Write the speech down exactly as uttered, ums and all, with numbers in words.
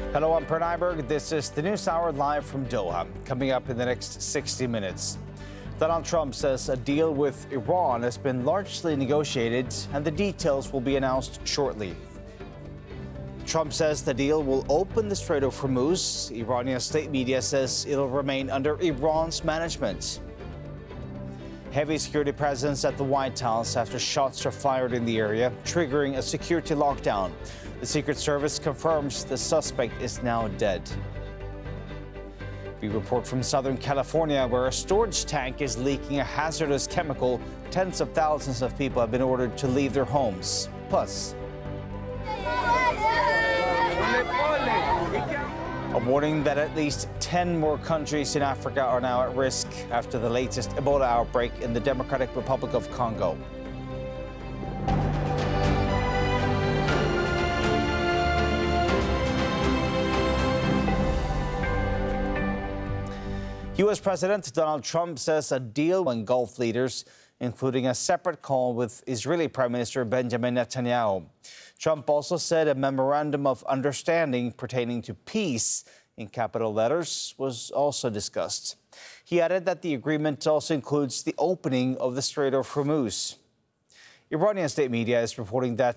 Hello, I'm Per Nyberg. This is the News Hour live from Doha. Coming up in the next sixty minutes. Donald Trump says a deal with Iran has been largely negotiated and the details will be announced shortly. Trump says the deal will open the Strait of Hormuz. Iranian state media says it'll remain under Iran's management. Heavy security presence at the White House after shots are fired in the area, triggering a security lockdown. The Secret Service confirms the suspect is now dead. We report from Southern California, where a storage tank is leaking a hazardous chemical. Tens of thousands of people have been ordered to leave their homes. Plus, a warning that at least ten more countries in Africa are now at risk after the latest Ebola outbreak in the Democratic Republic of Congo. U S President Donald Trump says a deal with Gulf leaders, including a separate call with Israeli Prime Minister Benjamin Netanyahu. Trump also said a memorandum of understanding pertaining to peace, in capital letters, was also discussed. He added that the agreement also includes the opening of the Strait of Hormuz. Iranian state media is reporting that